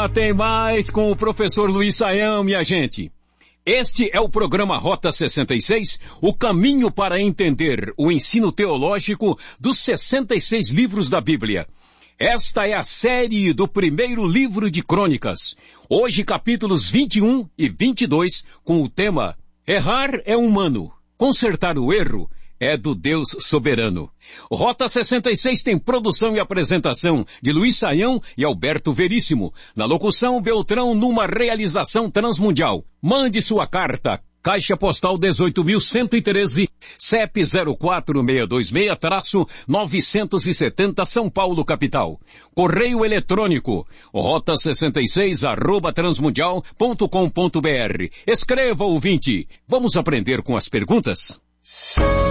tem mais com o professor Luiz Saião, minha gente. Este é o programa Rota 66, o caminho para entender o ensino teológico dos 66 livros da Bíblia. Esta é a série do primeiro livro de Crônicas. Hoje capítulos 21 e 22 com o tema Errar é humano, consertar o erro é do Deus soberano. Rota 66 tem produção e apresentação de Luiz Saião e Alberto Veríssimo. Na locução, Beltrão, numa realização transmundial. Mande sua carta. Caixa Postal 18.113, CEP 04626-970 São Paulo, capital. Correio eletrônico, rota66@transmundial.com.br. Escreva, ouvinte. Vamos aprender com as perguntas?